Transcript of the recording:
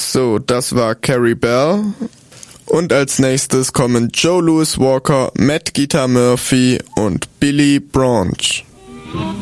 So, das war Carrie Bell. Und als nächstes kommen Joe Louis Walker, Matt Guitar Murphy und Billy Branch.